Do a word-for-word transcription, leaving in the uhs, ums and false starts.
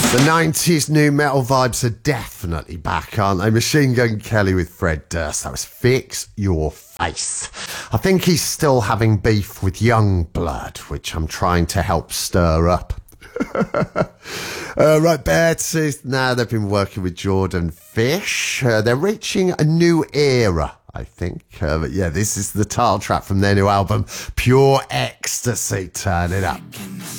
The nineties new metal vibes are definitely back, aren't they? Machine Gun Kelly with Fred Durst. That was Fix Your Face. I think he's still having beef with Youngblood, which I'm trying to help stir up. uh, right, Beartooth. Now they've been working with Jordan Fish. Uh, they're reaching a new era, I think. Uh, but yeah, this is the title track from their new album, Pure Ecstasy. Turn it up.